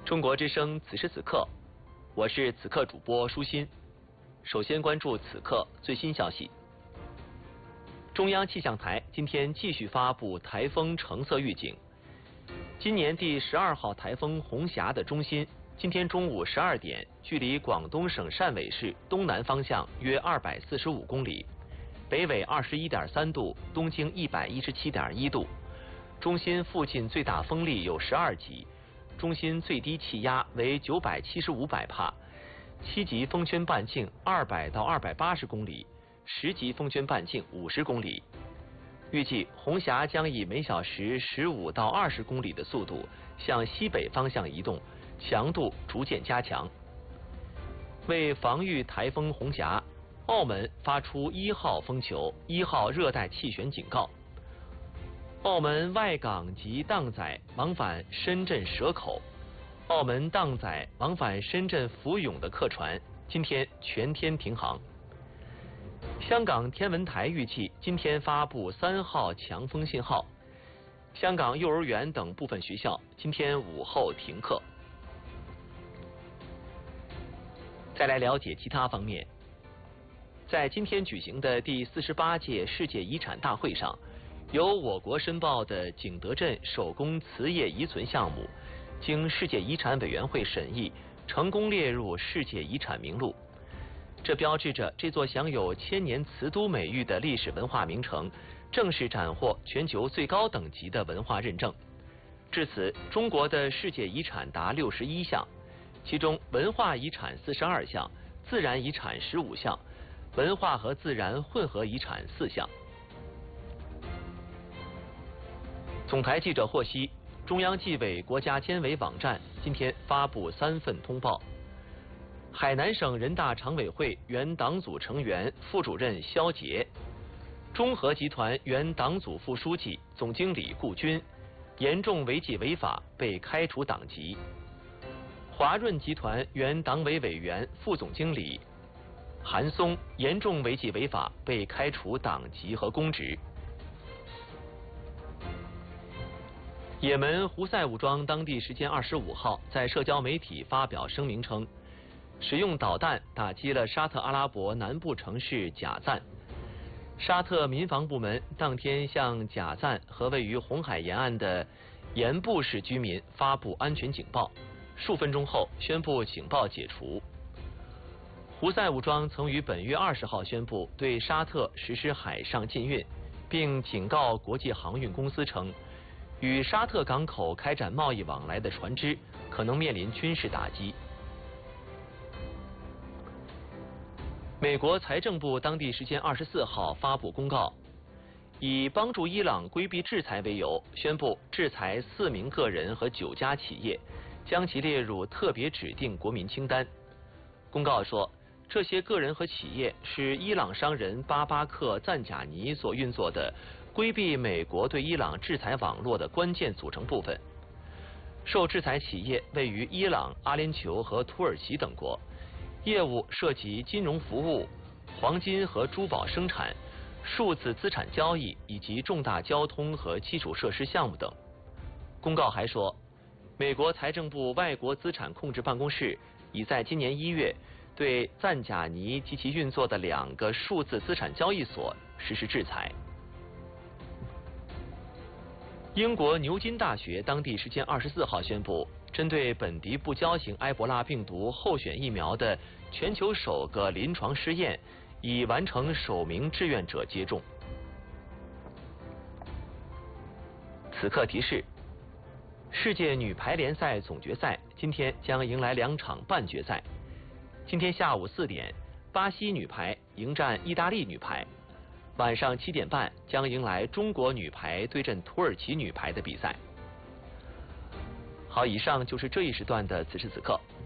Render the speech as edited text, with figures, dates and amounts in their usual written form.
中国之声此时此刻，我是此刻主播舒心。首先关注此刻最新消息。中央气象台今天继续发布台风橙色预警。今年第12号台风红霞的中心，今天中午12点，距离广东省汕尾市东南方向约245公里，北纬21.3度，东经117.1度。中心附近最大风力有12级，中心最低气压为975百帕，7级风圈半径200到280公里，10级风圈半径50公里。预计红霞将以每小时15到20公里的速度向西北方向移动，强度逐渐加强。为防御台风红霞，澳门发出1号风球、1号热带气旋警告。澳门外港及荡仔往返深圳蛇口、澳门荡仔往返深圳福永的客船今天全天停航。香港天文台预计今天发布3号强风信号，香港幼儿园等部分学校今天午后停课。再来了解其他方面，在今天举行的第48届世界遗产大会上，由我国申报的景德镇手工瓷业遗存项目，经世界遗产委员会审议，成功列入世界遗产名录。这标志着这座享有千年瓷都美誉的历史文化名城，正式斩获全球最高等级的文化认证。至此，中国的世界遗产达61项，其中文化遗产42项，自然遗产15项，文化和自然混合遗产4项。总台记者获悉，中央纪委国家监委网站今天发布3份通报。海南省人大常委会原党组成员、副主任肖捷，中核集团原党组副书记、总经理顾军严重违纪违法，被开除党籍；华润集团原党委委员、副总经理韩松严重违纪违法，被开除党籍和公职。也门胡塞武装当地时间25号在社交媒体发表声明称，使用导弹打击了沙特阿拉伯南部城市贾赞。沙特民防部门当天向贾赞和位于红海沿岸的盐布市居民发布安全警报，数分钟后宣布警报解除。胡塞武装曾于本月20号宣布对沙特实施海上禁运，并警告国际航运公司称，与沙特港口开展贸易往来的船只可能面临军事打击。美国财政部当地时间24号发布公告，以帮助伊朗规避制裁为由，宣布制裁4名个人和9家企业，将其列入特别指定国民清单。公告说，这些个人和企业是伊朗商人巴巴克·赞贾尼所运作的规避美国对伊朗制裁网络的关键组成部分。受制裁企业位于伊朗、阿联酋和土耳其等国，业务涉及金融服务、黄金和珠宝生产、数字资产交易以及重大交通和基础设施项目等。公告还说，美国财政部外国资产控制办公室已在今年1月对赞贾尼及其运作的2个数字资产交易所实施制裁。英国牛津大学当地时间24号宣布，针对本地不交型埃博拉病毒候选疫苗的全球首个临床试验已完成首名志愿者接种。此刻提示：世界女排联赛总决赛今天将迎来2场半决赛。今天下午4点，巴西女排迎战意大利女排；晚上7点半将迎来中国女排对阵土耳其女排的比赛。好，以上就是这一时段的此时此刻。